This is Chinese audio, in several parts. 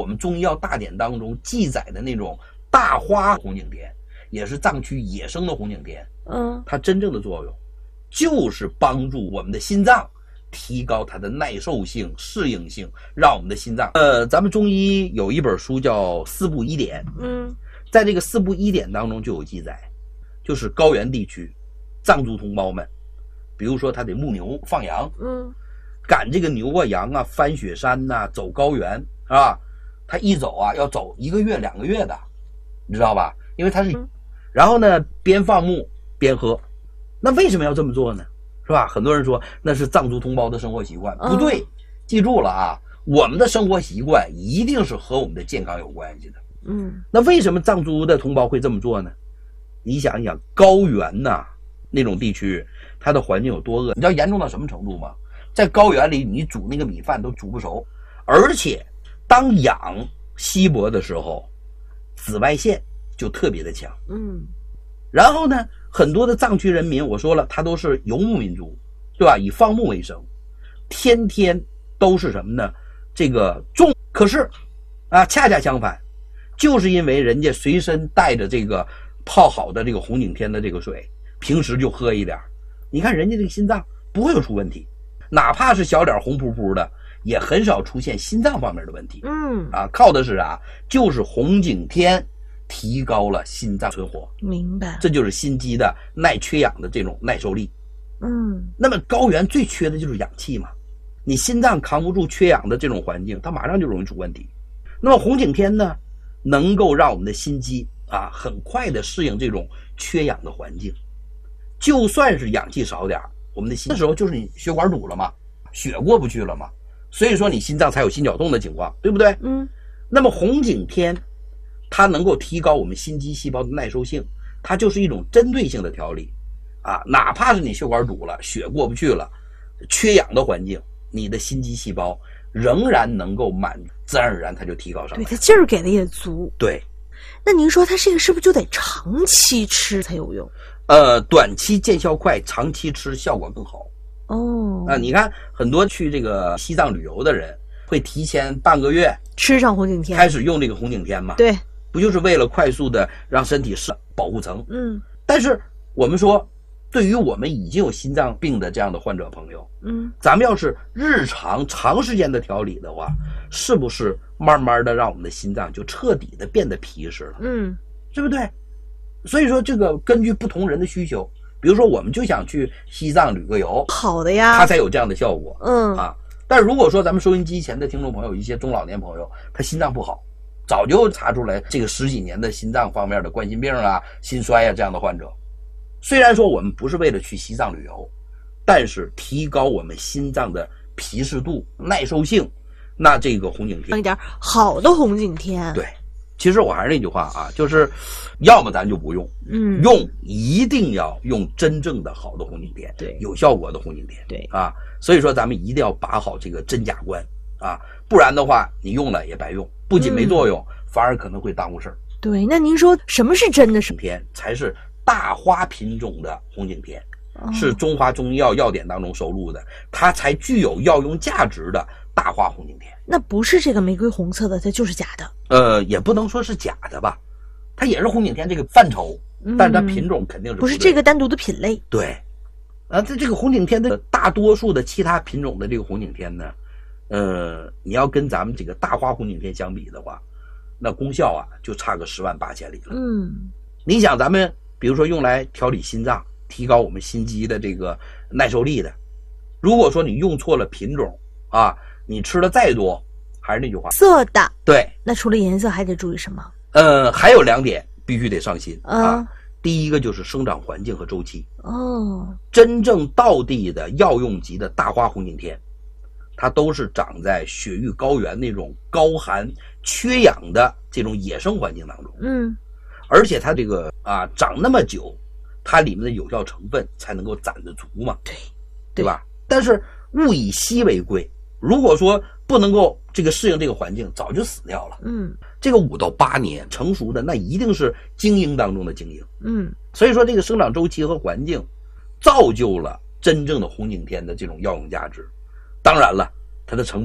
们中医药大典当中记载的那种大花红景天，也是藏区野生的红景天，它真正的作用就是帮助我们的心脏提高它的耐受性、适应性，让我们的心脏。咱们中医有一本书叫《四部医典》，在这个四部医典当中就有记载，就是高原地区藏族同胞们，比如说他得牧牛放羊，赶这个牛啊羊啊，翻雪山呐、走高原啊，他一走啊要走1个月2个月的，你知道吧？因为他是，然后呢边放牧边喝，那为什么要这么做呢？是吧？很多人说那是藏族同胞的生活习惯，不对，记住了啊，我们的生活习惯一定是和我们的健康有关系的。那为什么藏族的同胞会这么做呢？你想一想，高原呐那种地区，它的环境有多恶，你知道严重到什么程度吗？在高原里，你煮那个米饭都煮不熟，而且当氧稀薄的时候，紫外线就特别的强。然后呢，很多的藏区人民，我说了，他都是游牧民族，对吧？以放牧为生，天天都是什么呢？这个种。可是啊，恰恰相反，就是因为人家随身带着这个泡好的这个红景天的这个水，平时就喝一点，你看人家这个心脏不会有出问题，哪怕是小脸红扑扑的，也很少出现心脏方面的问题。靠的是啥？就是红景天提高了心脏存活。明白，这就是心肌的耐缺氧的这种耐受力。那么高原最缺的就是氧气嘛，你心脏扛不住缺氧的这种环境，它马上就容易出问题。那么红景天呢，能够让我们的心肌啊很快的适应这种缺氧的环境，就算是氧气少点，我们的心的时候就是你血管堵了嘛，血过不去了嘛，所以说你心脏才有心绞痛的情况，对不对？那么红景天它能够提高我们心肌细胞的耐受性，它就是一种针对性的调理啊，哪怕是你血管堵了，血过不去了，缺氧的环境，你的心肌细胞仍然能够满足，自然而然它就提高上来。对，它劲儿给的也足。对。那您说它这个是不是就得长期吃才有用？短期见效快，长期吃效果更好。你看很多去这个西藏旅游的人，会提前半个月吃上红景天，开始用这个红景天嘛。对，不就是为了快速的让身体是保护层？但是我们说，对于我们已经有心脏病的这样的患者朋友，咱们要是日常长时间的调理的话，是不是慢慢的让我们的心脏就彻底的变得皮实了？对不对？所以说这个根据不同人的需求，比如说我们就想去西藏旅个游，好的呀，它才有这样的效果。但是如果说咱们收音机前的听众朋友，一些中老年朋友，他心脏不好，早就查出来这个10几年的心脏方面的冠心病啊、心衰啊这样的患者，虽然说我们不是为了去西藏旅游，但是提高我们心脏的皮实度、耐受性，那这个红景天一点好的红景天。对，其实我还是那句话啊，就是要么咱就不用，用一定要用真正的好的红景天，对，有效果的红景天，对啊，所以说咱们一定要把好这个真假关啊，不然的话你用了也白用，不仅没作用，反而可能会耽误事儿。对，那您说什么是真的红景天？才是大花品种的红景天，是中华中医药药典当中收录的，它才具有药用价值的大花红景天。那不是这个玫瑰红色的，它就是假的。也不能说是假的吧，它也是红景天这个范畴，但是它品种肯定是不是这个单独的品类。对，这个红景天的大多数的其他品种的这个红景天呢，你要跟咱们这个大花红景天相比的话，那功效啊就差个10万8千里了。你想咱们比如说用来调理心脏，提高我们心肌的这个耐受力的，如果说你用错了品种啊，你吃的再多，还是那句话，色的。对，那除了颜色还得注意什么？还有2点必须得上心啊。第一个就是生长环境和周期。真正道地的药用级的大花红景天，它都是长在雪域高原那种高寒缺氧的这种野生环境当中。而且它这个长那么久，它里面的有效成分才能够攒得足嘛，对吧？但是物以稀为贵，如果说不能够这个适应这个环境，早就死掉了。这个5到8年成熟的，那一定是精英当中的精英。所以说这个生长周期和环境造就了真正的红景天的这种药用价值。当然了，它的成本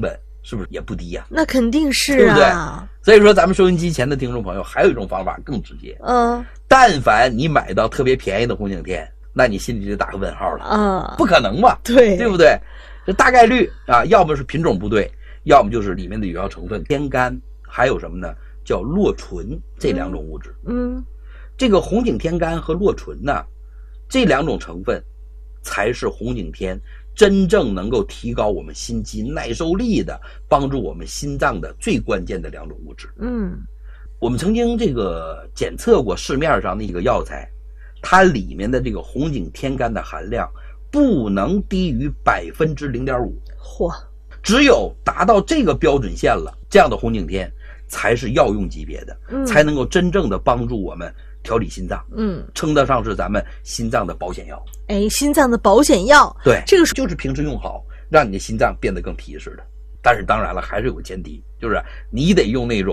是不是也不低呀？ 那肯定是啊， 对不对？所以说咱们收音机前的听众朋友还有一种方法更直接，但凡你买到特别便宜的红景天，那你心里就打个问号了，不可能嘛，对不对？这大概率啊，要么是品种不对，要么就是里面的有效成分天干，还有什么呢？叫落醇，这2种物质。这个红景天干和落醇呢，这2种成分才是红景天真正能够提高我们心肌耐受力的，帮助我们心脏的最关键的2种物质。我们曾经这个检测过市面上的一个药材，它里面的这个红景天干的含量不能低于0.5%。嚯！只有达到这个标准线了，这样的红景天才是药用级别的，才能够真正的帮助我们调理心脏，称得上是咱们心脏的保险药。 心脏的保险药， 对， 这个就是平时用好，让你的心脏变得更皮实的。但是当然了，还是有个前提，就是你得用那种